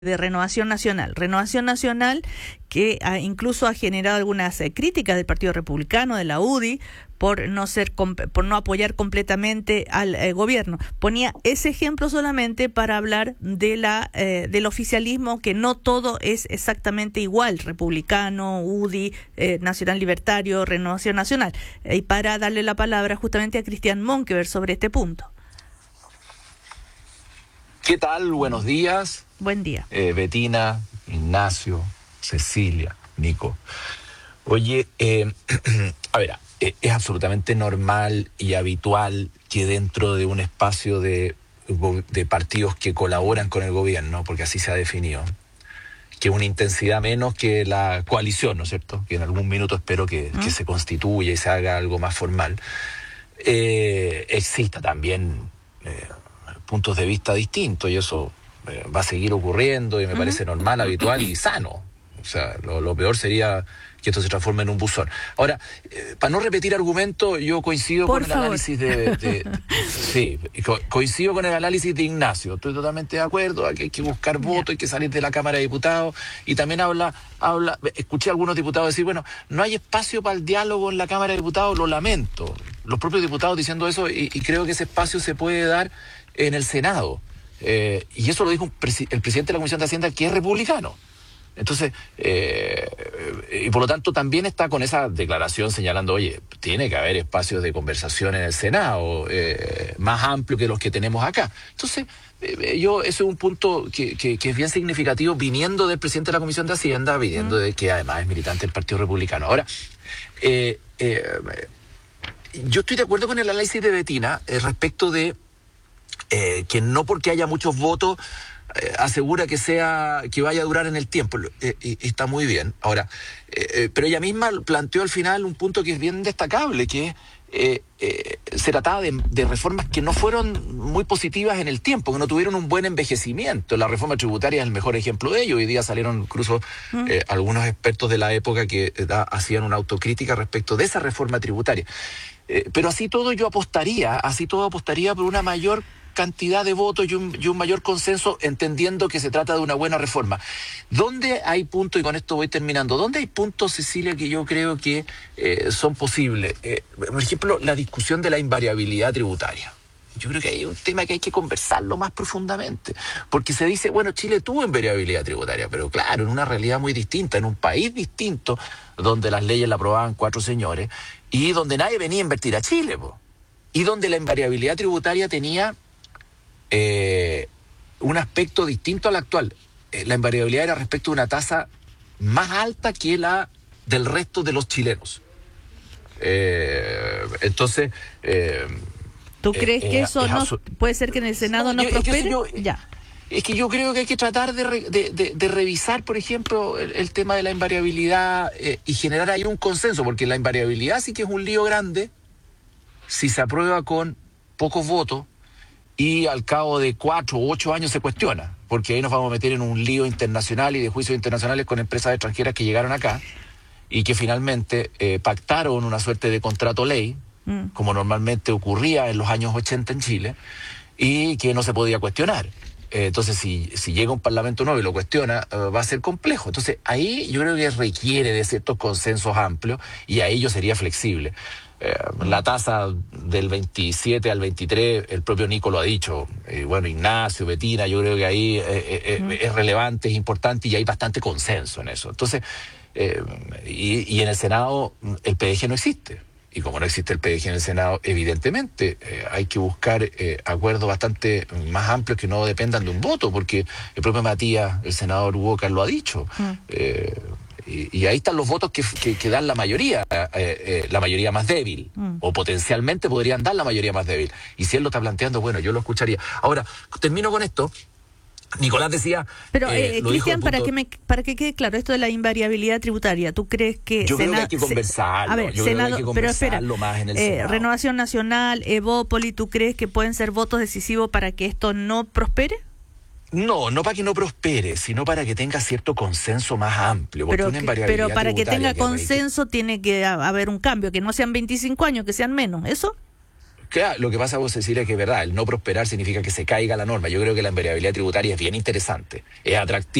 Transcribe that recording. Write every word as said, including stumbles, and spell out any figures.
de Renovación Nacional. Renovación Nacional que ha, incluso ha generado algunas eh, críticas del Partido Republicano, de la U D I, por no ser por no apoyar completamente al eh, gobierno. Ponía ese ejemplo solamente para hablar de la eh, del oficialismo, que no todo es exactamente igual, republicano, U D I, eh, Nacional Libertario, Renovación Nacional. Eh, y para darle la palabra justamente a Cristian Monkeberg sobre este punto. ¿Qué tal? Buenos días. Buen día. Eh, Betina, Ignacio, Cecilia, Nico. Oye, eh, a ver, eh, es absolutamente normal y habitual que dentro de un espacio de, de partidos que colaboran con el gobierno, porque así se ha definido, que una intensidad menos que la coalición, ¿no es cierto? Que en algún minuto espero que, ¿Mm? que se constituya y se haga algo más formal. Eh, exista también eh, puntos de vista distintos, y eso eh, va a seguir ocurriendo, y me uh-huh. parece normal, habitual y sano. O sea, lo, lo peor sería que esto se transforme en un buzón. Ahora, eh, para no repetir argumentos, yo coincido Por con favor. el análisis de, de, de sí, co- coincido con el análisis de Ignacio. Estoy totalmente de acuerdo, que hay que buscar votos, hay que salir de la Cámara de Diputados, y también habla, habla, escuché a algunos diputados decir, bueno, no hay espacio para el diálogo en la Cámara de Diputados, lo lamento. Los propios diputados diciendo eso, y, y creo que ese espacio se puede dar en el Senado. Eh, y eso lo dijo un presi- el presidente de la Comisión de Hacienda, que es republicano. Entonces, eh, y por lo tanto también está con esa declaración señalando, oye, tiene que haber espacios de conversación en el Senado, eh, más amplio que los que tenemos acá. Entonces, eh, yo, eso es un punto que, que, que es bien significativo, viniendo del presidente de la Comisión de Hacienda, viniendo de que además es militante del Partido Republicano. Ahora, eh, eh, yo estoy de acuerdo con el análisis de Betina eh, respecto de eh, que no porque haya muchos votos Eh, asegura que sea que vaya a durar en el tiempo. Eh, eh, está muy bien. Ahora, eh, eh, pero ella misma planteó al final un punto que es bien destacable, que eh, eh, se trataba de, de reformas que no fueron muy positivas en el tiempo, que no tuvieron un buen envejecimiento. La reforma tributaria es el mejor ejemplo de ello. Hoy día salieron incluso eh, algunos expertos de la época que eh, da, hacían una autocrítica respecto de esa reforma tributaria. Eh, pero así todo yo apostaría, así todo apostaría por una mayor cantidad de votos y un, y un mayor consenso, entendiendo que se trata de una buena reforma. ¿Dónde hay puntos, y con esto voy terminando, dónde hay puntos, Cecilia, que yo creo que eh, son posibles? Eh, por ejemplo, la discusión de la invariabilidad tributaria. Yo creo que hay un tema que hay que conversarlo más profundamente, porque se dice, bueno, Chile tuvo invariabilidad tributaria, pero claro, en una realidad muy distinta, en un país distinto, donde las leyes la aprobaban cuatro señores, y donde nadie venía a invertir a Chile, po. Y donde la invariabilidad tributaria tenía Eh, un aspecto distinto al actual. Eh, la invariabilidad era respecto a una tasa más alta que la del resto de los chilenos. Eh, entonces... Eh, ¿Tú crees eh, que eh, eso no absur- puede ser que en el Senado no, yo, prospere? Es que yo, ya. Es que yo creo que hay que tratar de, re, de, de, de revisar, por ejemplo, el, el tema de la invariabilidad eh, y generar ahí un consenso, porque la invariabilidad sí que es un lío grande si se aprueba con pocos votos, y al cabo de cuatro o ocho años se cuestiona, porque ahí nos vamos a meter en un lío internacional y de juicios internacionales con empresas extranjeras que llegaron acá y que finalmente eh, pactaron una suerte de contrato ley, mm. como normalmente ocurría en los años ochenta en Chile, y que no se podía cuestionar. Eh, entonces, si, si llega un parlamento nuevo y lo cuestiona, uh, va a ser complejo. Entonces, ahí yo creo que requiere de ciertos consensos amplios, y ahí yo sería flexible. Eh, la tasa del veintisiete al veintitrés, el propio Nico lo ha dicho, eh, bueno, Ignacio, Betina, yo creo que ahí eh, eh, mm. es relevante, es importante, y hay bastante consenso en eso. Entonces, eh, y, y en el Senado el P D G no existe. Y como no existe el P D G en el Senado, evidentemente eh, hay que buscar eh, acuerdos bastante más amplios que no dependan de un voto, porque el propio Matías, el senador Hugo Carlos, lo ha dicho. Mm. Eh, y, y ahí están los votos que, que, que dan la mayoría, eh, eh, la mayoría más débil, mm. o potencialmente podrían dar la mayoría más débil. Y si él lo está planteando, bueno, yo lo escucharía. Ahora, termino con esto. Nicolás decía... Pero, eh, eh, Cristian, para que me para que quede claro, esto de la invariabilidad tributaria, ¿tú crees que... Yo Sena- creo que hay que conversarlo, a ver, yo Senado, creo que hay que pero espera, conversarlo más en el eh, Senado. Renovación Nacional, Evópoli, ¿tú crees que pueden ser votos decisivos para que esto no prospere? No, no para que no prospere, sino para que tenga cierto consenso más amplio. Pero, una pero para que tenga consenso que... tiene que haber un cambio, que no sean veinticinco años, que sean menos, ¿eso? Claro, lo que pasa, vos, Cecilia, es que es verdad, el no prosperar significa que se caiga la norma. Yo creo que la invariabilidad tributaria es bien interesante, es atractiva.